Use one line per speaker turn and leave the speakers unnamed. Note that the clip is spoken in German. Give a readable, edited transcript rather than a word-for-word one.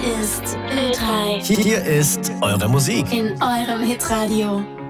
ist Ö3.
Hier ist eure Musik.
In eurem Hitradio.